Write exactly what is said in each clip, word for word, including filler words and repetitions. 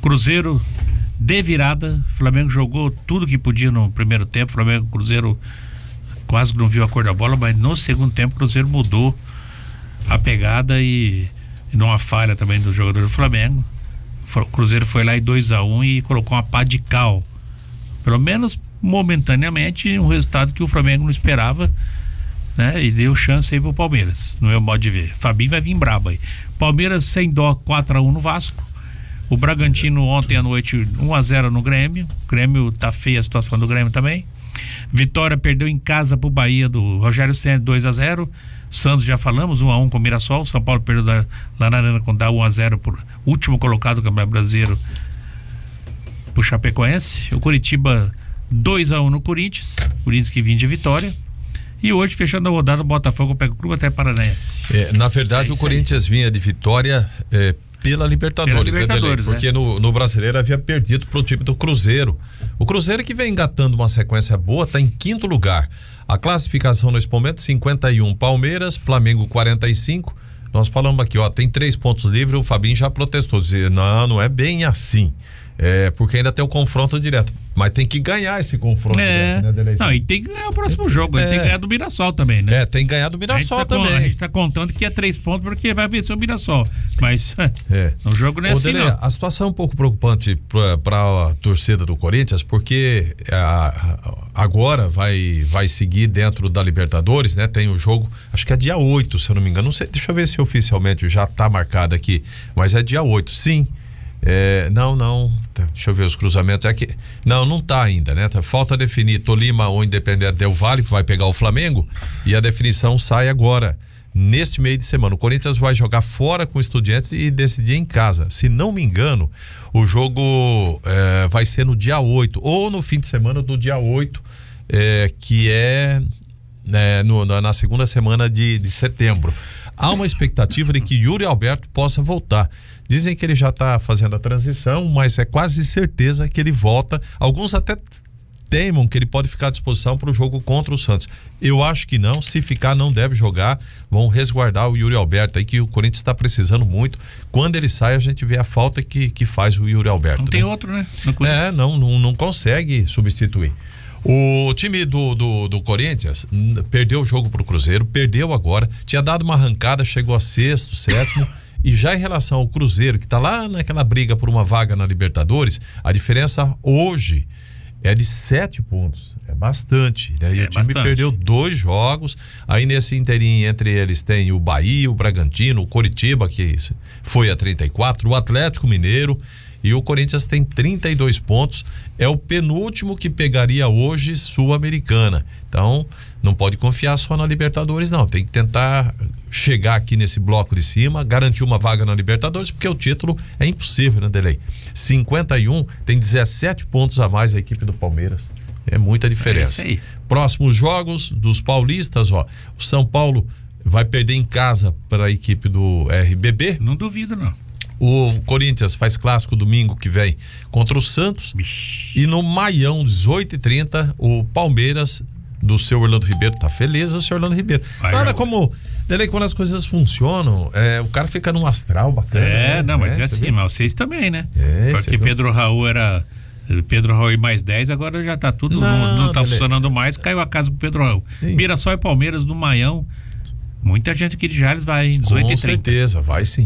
Cruzeiro de virada, Flamengo jogou tudo que podia no primeiro tempo, Flamengo, Cruzeiro quase não viu a cor da bola, mas no segundo tempo o Cruzeiro mudou a pegada e, e numa falha também dos jogadores do Flamengo, o Cruzeiro foi lá em dois a um e colocou uma pá de cal, pelo menos momentaneamente, um resultado que o Flamengo não esperava, né? E deu chance aí pro Palmeiras, no meu modo de ver. Fabinho vai vir brabo aí. Palmeiras sem dó, quatro a um no Vasco. O Bragantino ontem à noite um a zero no Grêmio. O Grêmio tá feia a situação do Grêmio também. Vitória perdeu em casa pro Bahia do Rogério Ceni dois a zero. Santos já falamos, um a um com o Mirassol. São Paulo perdeu da, lá na Arena Condá um a zero por último colocado do Campeonato Brasileiro pro Chapecoense. O Curitiba dois a um no Corinthians. Corinthians que vinha de vitória. E hoje, fechando a rodada, o Botafogo pega o Clube até Paranaense. É, na verdade, é o Corinthians aí vinha de vitória é, pela Libertadores, pela Libertadores, né, Delei? Porque né? no, no Brasileiro havia perdido pro time do Cruzeiro. O Cruzeiro que vem engatando uma sequência boa, está em quinto lugar. A classificação nesse momento, cinquenta e um Palmeiras, Flamengo quarenta e cinco. Nós falamos aqui, ó, tem três pontos livres, o Fabinho já protestou, dizendo, não, não é bem assim. É, porque ainda tem o confronto direto. Mas tem que ganhar esse confronto é. direto, né, Delei? Não, e tem que ganhar o próximo jogo. É. Ele tem que ganhar do Mirassol também, né? É, tem que ganhar do Mirassol a também. Tá, a gente tá contando que é três pontos porque vai vencer o Mirassol. Mas é. o jogo não é Ô, assim, Delei, não. A situação é um pouco preocupante para a torcida do Corinthians, porque a, agora vai, vai seguir dentro da Libertadores, né? Tem o jogo, acho que é dia oito, se eu não me engano. Não sei, deixa eu ver se oficialmente já tá marcado aqui. Mas é dia oito, sim. É, não, não, deixa eu ver os cruzamentos aqui. Não, não tá ainda, né? Falta definir Tolima ou Independente Del Valle, que vai pegar o Flamengo, e a definição sai agora, neste meio de semana. O Corinthians vai jogar fora com o Estudiantes e decidir em casa. Se não me engano, o jogo é, vai ser no dia oito, ou no fim de semana do dia oito, é, que é, é no, na segunda semana de, de setembro. Há uma expectativa de que Yuri Alberto possa voltar. Dizem que ele já está fazendo a transição, mas é quase certeza que ele volta. Alguns até temam que ele pode ficar à disposição para o jogo contra o Santos. Eu acho que não, se ficar não deve jogar, vão resguardar o Yuri Alberto aí, que o Corinthians está precisando muito. Quando ele sai, a gente vê a falta que, que faz o Yuri Alberto. Não né? tem outro, né? Não é, não, não, não consegue substituir. O time do, do, do Corinthians perdeu o jogo pro Cruzeiro, perdeu agora, tinha dado uma arrancada, chegou a sexto, sétimo. E já em relação ao Cruzeiro, que está lá naquela briga por uma vaga na Libertadores, a diferença hoje é de sete pontos. É bastante. Né? E é o time bastante. Perdeu dois jogos. Aí nesse inteirinho, entre eles, tem o Bahia, o Bragantino, o Coritiba, que foi a trinta e quatro, o Atlético Mineiro. E o Corinthians tem trinta e dois pontos. É o penúltimo que pegaria hoje Sul-Americana. Então, não pode confiar só na Libertadores, não. Tem que tentar chegar aqui nesse bloco de cima, garantir uma vaga na Libertadores, porque o título é impossível, né, Delei? cinquenta e um, tem dezessete pontos a mais a equipe do Palmeiras. É muita diferença. É isso aí. Próximos jogos dos paulistas, ó. O São Paulo vai perder em casa para a equipe do R B B. Não duvido, não. O Corinthians faz clássico domingo que vem contra o Santos. Bish. E no Maião, dezoito e trinta, o Palmeiras do seu Orlando Ribeiro. Tá feliz o seu Orlando Ribeiro. Vai, Nada eu... como, Delei, quando as coisas funcionam, é, o cara fica num astral bacana. É, né? não, mas é, é assim, mas vocês também, né? É, porque Pedro Raul era... Pedro Raul e mais dez, agora já tá tudo, não, não, não tá Delei. funcionando mais, caiu a casa pro Pedro Raul. Sim. Mirassol e Palmeiras do Maião. Muita gente aqui de Jales vai em dezoito e trinta. Com certeza, vai sim.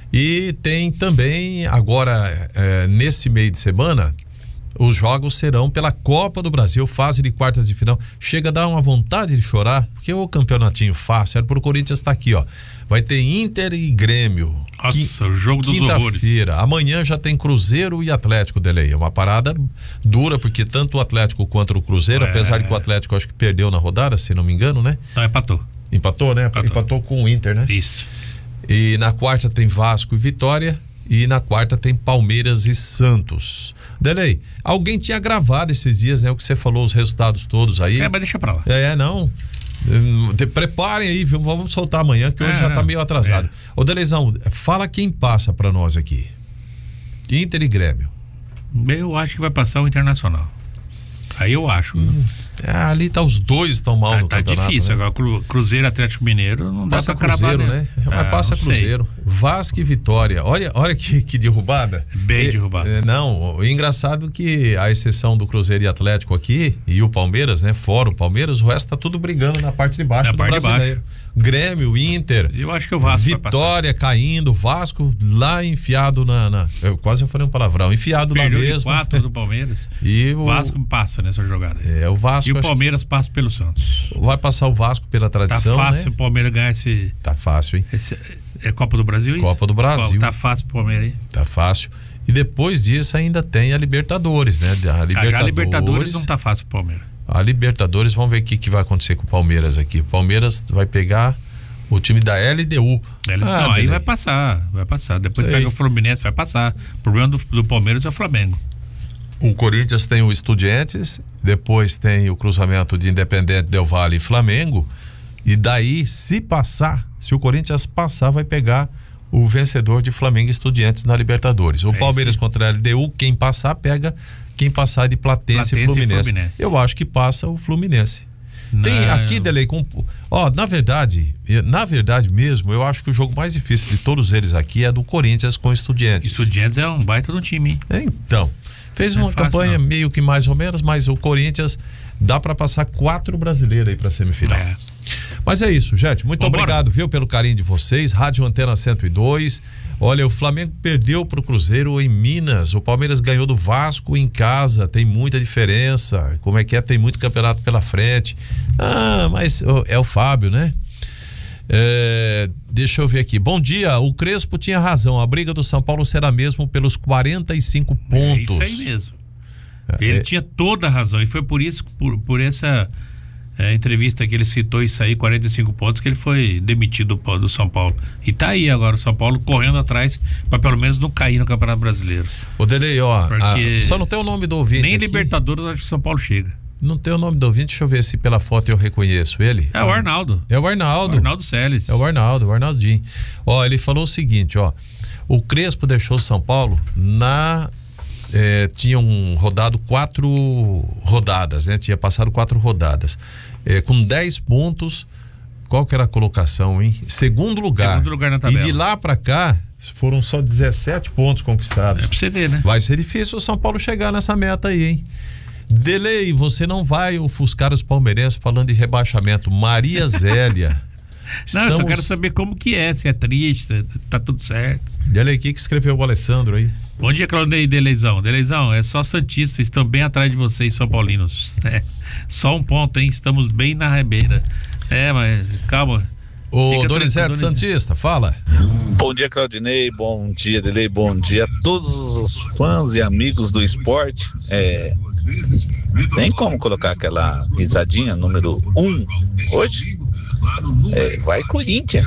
E tem também, agora, é, nesse meio de semana, os jogos serão pela Copa do Brasil, fase de quartas de final. Chega a dar uma vontade de chorar, porque o campeonatinho fácil, era pro Corinthians tá aqui, ó. Vai ter Inter e Grêmio. Nossa, Qu- o jogo dos horrores. Quinta-feira. Amanhã já tem Cruzeiro e Atlético, Delei. É uma parada dura, porque tanto o Atlético quanto o Cruzeiro, é. apesar de que o Atlético acho que perdeu na rodada, se não me engano, né? Não, empatou. Empatou, né? Empatou, Empatou com o Inter, né? Isso. E na quarta tem Vasco e Vitória. E na quarta tem Palmeiras e Santos. Delei, alguém tinha gravado esses dias, né? O que você falou, os resultados todos aí. É, mas deixa pra lá. É, não. Preparem aí, viu? Vamos soltar amanhã, que hoje é, já não. tá meio atrasado. É. Ô, Deleizão, fala quem passa pra nós aqui. Inter e Grêmio. Eu acho que vai passar o Internacional. Aí eu acho. Hum. É, ali tá, os dois estão mal tá, no tá campeonato. Difícil, né? agora Cruzeiro, Atlético Mineiro, não dá passa pra Cruzeiro, cravar, né? Ah, Mas passa Cruzeiro. Sei. Vasco e Vitória. Olha, olha que, que derrubada. Bem e, derrubada. Não, o engraçado que a exceção do Cruzeiro e Atlético aqui e o Palmeiras, né? Fora o Palmeiras, o resto tá tudo brigando na parte de baixo na do parte brasileiro. De baixo. Grêmio, Inter. Eu acho que o Vasco Vitória caindo, Vasco lá enfiado na, na eu quase falei um palavrão, enfiado Perdeu lá mesmo. quatro do Palmeiras. E o Vasco passa nessa jogada aí. É, o Vasco. E o Palmeiras acho... passa pelo Santos. Vai passar o Vasco pela tradição, tá fácil, né? O Palmeiras ganhar esse. Tá fácil, hein? Esse, é Copa do Brasil? Copa do Brasil. Tá fácil pro Palmeiras, hein? Tá fácil. E depois disso ainda tem a Libertadores, né? A Libertadores, já a Libertadores não tá fácil pro Palmeiras. A Libertadores, vamos ver o que, que vai acontecer com o Palmeiras aqui. O Palmeiras vai pegar o time da L D U. L... Ah, não, aí vai passar, vai passar. Depois Sei. pega o Fluminense, vai passar. O problema do, do Palmeiras é o Flamengo. O Corinthians tem o Estudiantes, depois tem o cruzamento de Independente Del Valle e Flamengo. E daí, se passar, se o Corinthians passar, vai pegar o vencedor de Flamengo e Estudiantes na Libertadores. O é Palmeiras contra a L D U, quem passar, pega quem passar de Platense, Platense e, Fluminense. e Fluminense. Eu acho que passa o Fluminense. Tem não. aqui, Delei, com, ó, na verdade, na verdade mesmo, eu acho que o jogo mais difícil de todos eles aqui é do Corinthians com Estudiantes. Estudiantes é um baita do time, hein? Então, fez uma é fácil, campanha não. meio que mais ou menos, mas o Corinthians dá para passar quatro brasileiros aí para semifinal. É. Mas é isso, gente. Muito Vambora. obrigado, viu, pelo carinho de vocês. Rádio Antena cento e dois. Olha, o Flamengo perdeu pro Cruzeiro em Minas. O Palmeiras ganhou do Vasco em casa. Tem muita diferença. Como é que é? Tem muito campeonato pela frente. Ah, mas é o Fábio, né? É, deixa eu ver aqui. Bom dia, o Crespo tinha razão. A briga do São Paulo será mesmo pelos quarenta e cinco pontos. É isso aí mesmo. Ele é. tinha toda a razão. E foi por isso, por, por essa... É, entrevista que ele citou isso aí, quarenta e cinco pontos, que ele foi demitido do, do São Paulo. E tá aí agora o São Paulo correndo atrás para pelo menos não cair no Campeonato Brasileiro. O Delei, ó, a, só não tem o nome do ouvinte nem aqui. Libertadores acho que o São Paulo chega. Não tem o nome do ouvinte, deixa eu ver se pela foto eu reconheço ele. É o Arnaldo. É o Arnaldo. O Arnaldo Celes. É o Arnaldo, o Arnaldinho. Ó, ele falou o seguinte, ó, o Crespo deixou o São Paulo na... É, tinham rodado quatro rodadas, né? Tinha passado quatro rodadas. É, com dez pontos, qual que era a colocação, hein? Segundo lugar. Segundo lugar na tabela. E de lá pra cá, foram só dezessete pontos conquistados. É pra você ver, né? Vai ser difícil o São Paulo chegar nessa meta aí, hein? Delei, você não vai ofuscar os palmeirenses falando de rebaixamento. Maria Zélia. Não, Estamos... eu só quero saber como que é, se é triste, se tá tudo certo. Delei, o que que escreveu o Alessandro aí? Bom dia, Claudinei Deleizão. Deleizão, é só santistas, estão bem atrás de vocês, São Paulinos. É, só um ponto, hein? Estamos bem na rabeira. É, mas calma. Ô, Donizete Santista, fala. Bom dia, Claudinei. Bom dia, Delei. Bom dia a todos os fãs e amigos do esporte. É, tem como colocar aquela risadinha número um hoje? É, vai Corinthians.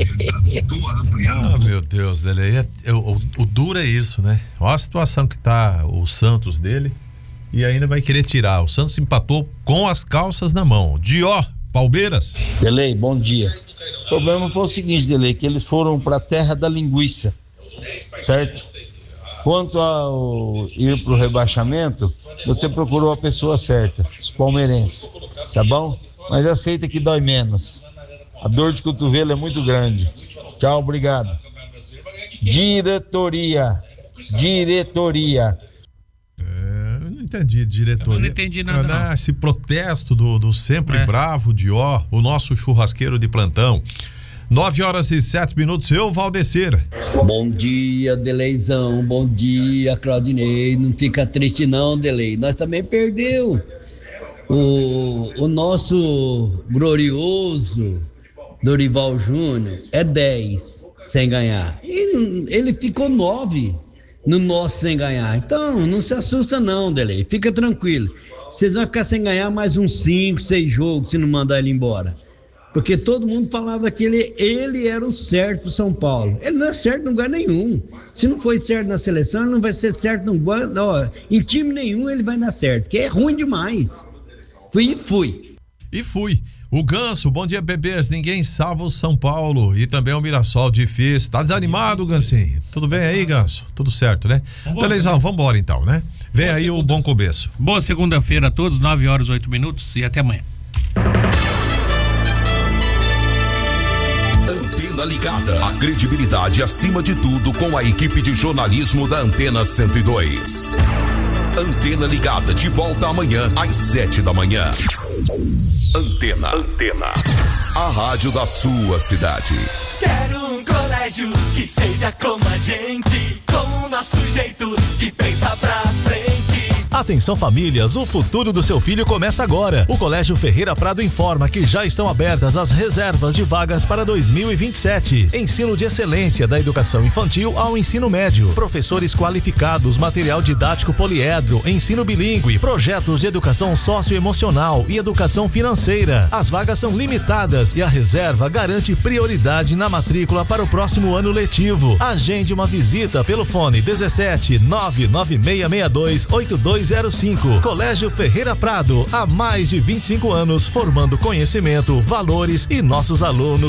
Ah, meu Deus, Delei, é, é, o, o duro é isso, né? Olha a situação que tá o Santos dele e ainda vai querer tirar. O Santos empatou com as calças na mão. Dió, Palmeiras. Delei, bom dia. O problema foi o seguinte, Delei, que eles foram pra terra da linguiça, certo? Quanto ao ir pro rebaixamento, você procurou a pessoa certa, os palmeirenses, tá bom? Mas aceita que dói menos. A dor de cotovelo é muito grande. Tchau, obrigado. Diretoria. Diretoria. É, eu não entendi, diretoria. Eu não entendi nada, não. Esse protesto do, do sempre é. bravo Dió, o nosso churrasqueiro de plantão. Nove horas e sete minutos, eu, Valdecer. Bom dia, Deleizão. Bom dia, Claudinei. Não fica triste não, Delei. Nós também perdeu. O, o nosso glorioso Dorival Júnior é dez sem ganhar. E ele ficou nove no nosso sem ganhar. Então, não se assusta não, Delei. Fica tranquilo. Vocês vão ficar sem ganhar mais uns cinco, seis jogos se não mandar ele embora. Porque todo mundo falava que ele, ele era o certo pro São Paulo. Ele não é certo em lugar nenhum. Se não foi certo na seleção, ele não vai ser certo no, ó, em time nenhum ele vai dar certo. Porque é ruim demais. Fui e fui. E fui. O Ganso, bom dia, bebês. Ninguém salva o São Paulo e também o Mirassol, difícil. Tá desanimado, Gansinho? Tudo bem aí, Ganso? Tudo certo, né? Beleza, vamos embora então, né? Vem aí o bom começo. Boa segunda-feira a todos, nove horas, oito minutos e até amanhã. Antena Ligada, a credibilidade acima de tudo com a equipe de jornalismo da Antena cento e dois. Antena Ligada, de volta amanhã às sete da manhã. Antena, Antena, a rádio da sua cidade. Quero um colégio que seja como a gente, com o nosso jeito de pensar pra frente. Atenção famílias, o futuro do seu filho começa agora. O Colégio Ferreira Prado informa que já estão abertas as reservas de vagas para dois mil e vinte e sete. Ensino de excelência da educação infantil ao ensino médio. Professores qualificados, material didático poliedro, ensino bilíngue, projetos de educação socioemocional e educação financeira. As vagas são limitadas e a reserva garante prioridade na matrícula para o próximo ano letivo. Agende uma visita pelo fone dezessete nove nove seis seis dois oito dois zero cinco. Colégio Ferreira Prado, há mais de vinte e cinco anos formando conhecimento, valores e nossos alunos